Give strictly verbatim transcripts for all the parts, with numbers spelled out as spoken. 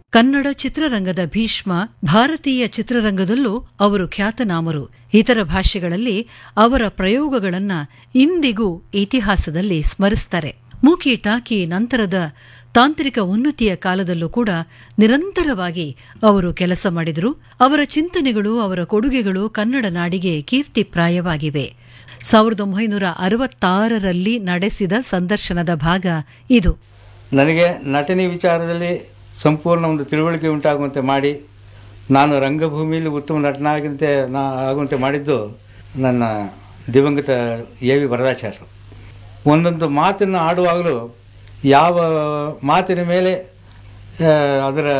ಕನ್ನಡ ಚಿತ್ರರಂಗದ ಭೀಷ್ಮ. ಭಾರತೀಯ ಚಿತ್ರರಂಗದಲ್ಲೂ ಅವರು ಖ್ಯಾತನಾಮರು. ಇತರ ಭಾಷೆಗಳಲ್ಲಿ ಅವರ ಪ್ರಯೋಗಗಳನ್ನ ಇಂದಿಗೂ ಇತಿಹಾಸದಲ್ಲಿ ಸ್ಮರಿಸ್ತಾರೆ. ಮೂಕಿ ಟಾಕಿ ನಂತರದ ತಾಂತ್ರಿಕ ಉನ್ನತಿಯ ಕಾಲದಲ್ಲೂ ಕೂಡ ನಿರಂತರವಾಗಿ ಅವರು ಕೆಲಸ ಮಾಡಿದರು. ಅವರ ಚಿಂತನೆಗಳು, ಅವರ ಕೊಡುಗೆಗಳು ಕನ್ನಡ ನಾಡಿಗೆ ಕೀರ್ತಿಪ್ರಾಯವಾಗಿವೆ. ಸಾವಿರದ ಒಂಬೈನೂರ ಅರವತ್ತಾರರಲ್ಲಿ ನಡೆಸಿದ ಸಂದರ್ಶನದ ಭಾಗ ಇದು. ನನಗೆ ನಟನೆ ವಿಚಾರದಲ್ಲಿ ಸಂಪೂರ್ಣ ಒಂದು ತಿಳುವಳಿಕೆ ಉಂಟಾಗುವಂತೆ ಮಾಡಿ, ನಾನು ರಂಗಭೂಮಿಯಲ್ಲಿ ಉತ್ತಮ ನಟನಾಗಂತೆ ನಾ ಆಗುವಂತೆ ಮಾಡಿದ್ದು ನನ್ನ ದಿವಂಗತ ಎ ವಿ ವರದಾಚಾರ್ಯರು. ಒಂದೊಂದು ಮಾತನ್ನು ಆಡುವಾಗಲೂ ಯಾವ ಮಾತಿನ ಮೇಲೆ ಅದರ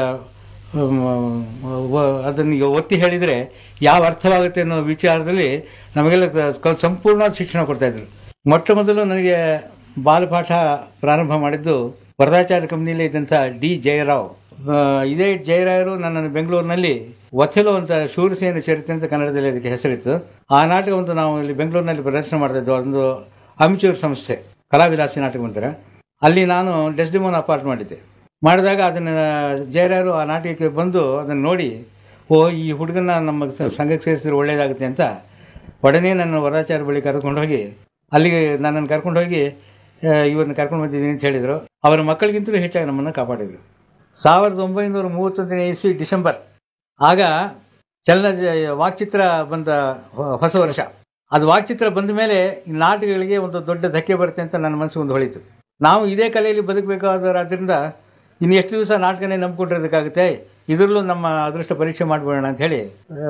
ಅದನ್ನು ಒತ್ತಿ ಹೇಳಿದರೆ ಯಾವ ಅರ್ಥವಾಗುತ್ತೆ ಅನ್ನೋ ವಿಚಾರದಲ್ಲಿ ನಮಗೆಲ್ಲ ಸಂಪೂರ್ಣವಾದ ಶಿಕ್ಷಣ ಕೊಡ್ತಾಯಿದ್ರು. ಮೊಟ್ಟ ಮೊದಲು ನನಗೆ ಬಾಲಪಾಠ ಪ್ರಾರಂಭ ಮಾಡಿದ್ದು ವರದಾಚಾರ್ಯ ಕಂಪ್ನಿಯಲ್ಲಿ ಇದ್ದಂಥ ಡಿ ಜಯರಾವ್. ಇದೇ ಜಯರಾಯರು ನನ್ನನ್ನು ಬೆಂಗಳೂರಿನಲ್ಲಿ ಒಥೆಲೋ ಅಂತ ಶೂರಸೇನ ಚರಿತ್ರೆ ಅಂತ ಕನ್ನಡದಲ್ಲಿ ಅದಕ್ಕೆ ಹೆಸರಿತ್ತು. ಆ ನಾಟಕ ಒಂದು ನಾವು ಇಲ್ಲಿ ಬೆಂಗಳೂರಿನಲ್ಲಿ ಪ್ರದರ್ಶನ ಮಾಡ್ತಾಯಿದ್ವು. ಒಂದು ಅಮಿಚೂರ್ ಸಂಸ್ಥೆ, ಕಲಾವಿಲಾಸಿ ನಾಟಕ ಅಂತಾರೆ. ಅಲ್ಲಿ ನಾನು ಡೆಸ್ಡಿಮೋನ್ ಅಪಾರ್ಟ್ ಮಾಡಿದ್ದೆ. ಮಾಡಿದಾಗ ಅದನ್ನು ಜಯರಾಯರು ಆ ನಾಟಕಕ್ಕೆ ಬಂದು ಅದನ್ನು ನೋಡಿ, ಓ ಈ ಹುಡುಗನ ನಮ್ಮ ಸಂಘಕ್ಕೆ ಸೇರಿಸಿದ್ರೆ ಒಳ್ಳೆಯದಾಗುತ್ತೆ ಅಂತ ಒಡನೆ ನನ್ನ ವರದಾಚಾರ್ಯ ಬಳಿ ಕರ್ಕೊಂಡು ಹೋಗಿ ಅಲ್ಲಿಗೆ ನನ್ನನ್ನು ಕರ್ಕೊಂಡು ಹೋಗಿ ಇವರನ್ನು ಕರ್ಕೊಂಡು ಬಂದಿದ್ದೀನಿ ಅಂತ ಹೇಳಿದರು. ಅವರ ಮಕ್ಕಳಿಗಿಂತಲೂ ಹೆಚ್ಚಾಗಿ ನಮ್ಮನ್ನು ಕಾಪಾಡಿದರು. ಸಾವಿರದ ಒಂಬೈನೂರ ಮೂವತ್ತೊಂದನೇ ಇಸ್ವಿ ಡಿಸೆಂಬರ್, ಆಗ ಚಲನ ವಾಕ್ಚಿತ್ರ ಬಂದ ಹೊಸ ವರ್ಷ. ಅದು ವಾಕ್ಚಿತ್ರ ಬಂದ ಮೇಲೆ ನಾಟಕಗಳಿಗೆ ಒಂದು ದೊಡ್ಡ ಧಕ್ಕೆ ಬರುತ್ತೆ ಅಂತ ನನ್ನ ಮನಸ್ಸು ಒಂದು ಹೊಳಿತು. ನಾವು ಇದೇ ಕಲೆಯಲ್ಲಿ ಬದುಕಬೇಕಾದರಾದ್ರಿಂದ ಇನ್ನು ಎಷ್ಟು ದಿವಸ ನಾಟಕನೇ ನಂಬ್ಕೊಂಡಿರೋದಕ್ಕಾಗುತ್ತೆ, ಇದರಲ್ಲೂ ನಮ್ಮ ಅದೃಷ್ಟ ಪರೀಕ್ಷೆ ಮಾಡಿಬಿಡೋಣ ಅಂತ ಹೇಳಿ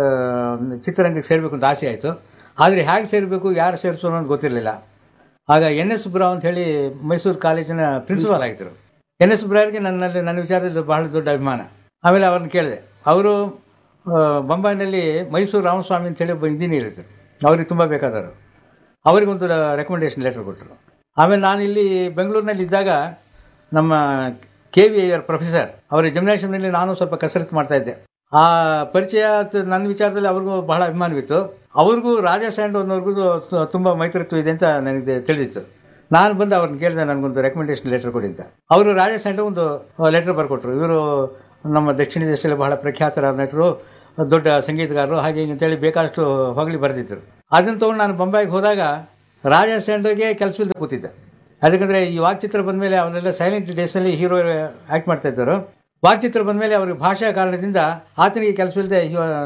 ಚಿತ್ರರಂಗಕ್ಕೆ ಸೇರಬೇಕು ಅಂತ ಆಸೆ ಆಯಿತು. ಆದರೆ ಹೇಗೆ ಸೇರಬೇಕು, ಯಾರು ಸೇರಿಸೋಣ ಅಂತ ಗೊತ್ತಿರಲಿಲ್ಲ. ಆಗ ಎನ್ ಎಸ್ ಸುಬ್ರಾವ್ ಅಂತ ಹೇಳಿ ಮೈಸೂರು ಕಾಲೇಜಿನ ಪ್ರಿನ್ಸಿಪಾಲ್ ಆಗಿದ್ದರು. ಎನ್ ಎಸ್ ಸುಬ್ರಾವ್ರಿಗೆ ನನ್ನಲ್ಲಿ ನನ್ನ ವಿಚಾರದಲ್ಲಿ ಬಹಳ ದೊಡ್ಡ ಅಭಿಮಾನ. ಆಮೇಲೆ ಅವ್ರನ್ನ ಕೇಳಿದೆ. ಅವರು ಬೊಂಬಾಯಿನಲ್ಲಿ ಮೈಸೂರು ರಾಮಸ್ವಾಮಿ ಅಂತ ಹೇಳಿ ಒಬ್ಬ ಇಂಜಿನಿಯರ್ ಇದ್ದರು, ಅವ್ರಿಗೆ ತುಂಬ ಬೇಕಾದವರು. ಅವರಿಗೊಂದು ರೆಕಮೆಂಡೇಶನ್ ಲೆಟರ್ ಕೊಟ್ಟರು. ಆಮೇಲೆ ನಾನು ಇಲ್ಲಿ ಬೆಂಗಳೂರಿನಲ್ಲಿ ಇದ್ದಾಗ ನಮ್ಮ ಕೆ ವಿ ಐಯರ್ ಪ್ರೊಫೆಸರ್ ಅವರ ಜಿಮ್ನಾಷಿಯಂನಲ್ಲಿ ನಾನು ಸ್ವಲ್ಪ ಕಸರತ್ತು ಮಾಡ್ತಾಯಿದ್ದೆ. ಆ ಪರಿಚಯ ನನ್ನ ವಿಚಾರದಲ್ಲಿ ಅವ್ರಿಗೂ ಬಹಳ ಅಭಿಮಾನವಿತ್ತು. ಅವ್ರಿಗೂ ರಾಜಾ ಸ್ಯಾಂಡ್ ಅನ್ನೋರ್ಗೂ ತುಂಬ ಮೈತ್ರಿತ್ವ ಇದೆ ಅಂತ ನನಗೆ ತಿಳಿದಿತ್ತು. ನಾನು ಬಂದು ಅವ್ರನ್ನ ಕೇಳಿದೆ, ನನಗೊಂದು ರೆಕಮೆಂಡೇಶನ್ ಲೆಟರ್ ಕೊಡಿ ಅಂತ. ಅವರು ರಾಜಾ ಸ್ಯಾಂಡ್ ಒಂದು ಲೆಟರ್ ಬರ್ಕೊಟ್ರು. ಇವರು ನಮ್ಮ ದಕ್ಷಿಣ ದೇಶದಲ್ಲಿ ಬಹಳ ಪ್ರಖ್ಯಾತರಾದ ನಟರು, ದೊಡ್ಡ ಸಂಗೀತಗಾರರು, ಹಾಗೆ ಅಂತೇಳಿ ಬೇಕಾದಷ್ಟು ಹೊಗಳಿ ಬರೆದಿದ್ದರು. ಅದನ್ನು ತೊಗೊಂಡು ನಾನು ಬೊಂಬಾಯಿಗೆ ಹೋದಾಗ ರಾಜಾ ಸ್ಯಾಂಡ್ಗೆ ಕೆಲಸವಿಲ್ಲದೆ ಕೂತಿದ್ದೆ. ಅದಕ್ಕಂದರೆ ಈ ವಾಕ್ಚಿತ್ರ ಬಂದ ಮೇಲೆ ಅವರೆಲ್ಲ ಸೈಲೆಂಟ್ ಡೇಸ್ನಲ್ಲಿ ಹೀರೋ ಆ್ಯಕ್ಟ್ ಮಾಡ್ತಾ ಇದ್ದರು. ವಾಕ್ಚಿತ್ರ ಬಂದ ಮೇಲೆ ಅವ್ರಿಗೆ ಭಾಷಾ ಕಾರಣದಿಂದ ಆತನಿಗೆ ಕೆಲಸವಿಲ್ಲದೆ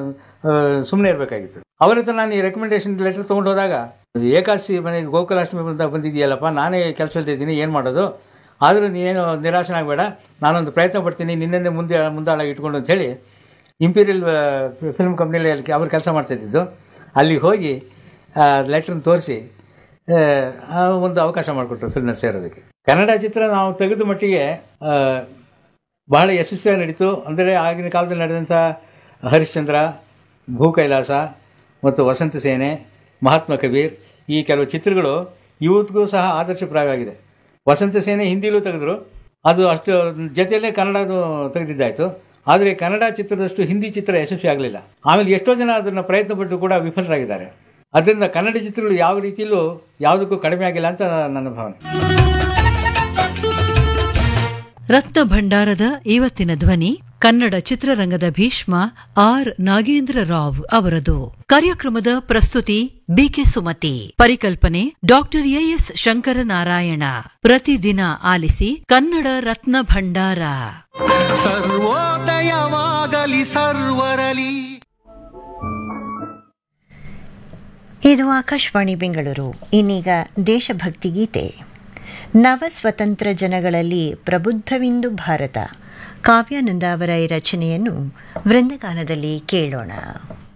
ಸುಮ್ಮನೆ ಇರಬೇಕಾಗಿತ್ತು. ಅವರ ಹತ್ರ ನಾನು ಈ ರೆಕಮೆಂಡೇಶನ್ ಲೆಟರ್ ತೊಗೊಂಡು ಹೋದಾಗ, ಏಕಾದಶಿ ಮನೆಗೆ ಗೋಕುಲಾಷ್ಟಮಿ ಅಂತ ಬಂದಿದೆಯಲ್ಲಪ್ಪ, ನಾನೇ ಕೆಲಸವಿಲ್ಲದೆ ಇದ್ದೀನಿ, ಏನು ಮಾಡೋದು, ಆದರೂ ನೀನೇನು ನಿರಾಶನಾಗಬೇಡ, ನಾನೊಂದು ಪ್ರಯತ್ನ ಪಡ್ತೀನಿ, ನಿನ್ನೇ ಮುಂದೆ ಮುಂದಾಳಾಗಿ ಇಟ್ಕೊಂಡು ಅಂತ ಹೇಳಿ ಇಂಪೀರಿಯಲ್ ಫಿಲ್ಮ್ ಕಂಪ್ನಿಯಲ್ಲಿ ಅಲ್ಲಿ ಅವ್ರು ಕೆಲಸ ಮಾಡ್ತಾಯಿದ್ದು, ಅಲ್ಲಿಗೆ ಹೋಗಿ ಲೆಟ್ರನ್ನ ತೋರಿಸಿ ಒಂದು ಅವಕಾಶ ಮಾಡಿಕೊಟ್ರು ಫಿಲ್ಮ್ನಲ್ಲಿ ಸೇರೋದಕ್ಕೆ. ಕನ್ನಡ ಚಿತ್ರ ನಾವು ತೆಗೆದ ಮಟ್ಟಿಗೆ ಬಹಳ ಯಶಸ್ವಿಯಾಗಿ ನಡೀತು. ಅಂದರೆ ಆಗಿನ ಕಾಲದಲ್ಲಿ ನಡೆದಂಥ ಹರಿಶ್ಚಂದ್ರ, ಭೂ ಕೈಲಾಸ ಮತ್ತು ವಸಂತ ಸೇನೆ, ಮಹಾತ್ಮ ಕಬೀರ್, ಈ ಕೆಲವು ಚಿತ್ರಗಳು ಇವತ್ತಿಗೂ ಸಹ ಆದರ್ಶಪ್ರಾಯವಾಗಿದೆ. ವಸಂತ ಸೇನೆ ಹಿಂದಿಲೂ ತೆಗೆದ್ರು, ಅದು ಅಷ್ಟು ಜೊತೆಯಲ್ಲೇ ಕನ್ನಡದು ತೆಗೆದಿದ್ದಾಯಿತು. ಆದರೆ ಕನ್ನಡ ಚಿತ್ರದಷ್ಟು ಹಿಂದಿ ಚಿತ್ರ ಯಶಸ್ವಿ ಆಗಲಿಲ್ಲ. ಆಮೇಲೆ ಎಷ್ಟೋ ಜನ ಅದನ್ನು ಪ್ರಯತ್ನ ಪಟ್ಟು ಕೂಡ ವಿಫಲರಾಗಿದ್ದಾರೆ. ಅದರಿಂದ ಕನ್ನಡ ಚಿತ್ರಗಳು ಯಾವ ರೀತಿಯಲ್ಲೂ ಯಾವುದಕ್ಕೂ ಕಡಿಮೆ ಆಗಿಲ್ಲ ಅಂತ ನನ್ನ ಭಾವನೆ. ರತ್ನ ಭಂಡಾರದ ಇವತ್ತಿನ ಧ್ವನಿ ಕನ್ನಡ ಚಿತ್ರರಂಗದ ಭೀಷ್ಮ ಆರ್ ನಾಗೇಂದ್ರ ರಾವ್ ಅವರದು. ಕಾರ್ಯಕ್ರಮದ ಪ್ರಸ್ತುತಿ ಬಿಕೆ ಸುಮತಿ. ಪರಿಕಲ್ಪನೆ ಡಾಕ್ಟರ್ ಎಎಸ್ ಶಂಕರನಾರಾಯಣ. ಪ್ರತಿದಿನ ಆಲಿಸಿ ಕನ್ನಡ ರತ್ನ ಭಂಡಾರ. ಸರ್ವೋದಯವಾಗಲಿ ಸರ್ವರಲಿ. ಇದು ಆಕಾಶವಾಣಿ ಬೆಂಗಳೂರು. ಇನ್ನೀಗ ದೇಶಭಕ್ತಿ ಗೀತೆ. ನವ ಸ್ವತಂತ್ರ ಜನಗಳಲ್ಲಿ ಪ್ರಬುದ್ಧವಿಂದು ಭಾರತ. ಕಾವ್ಯಾನಂದ ಅವರ ಈ ರಚನೆಯನ್ನು ವೃಂದಗಾನದಲ್ಲಿ ಕೇಳೋಣ.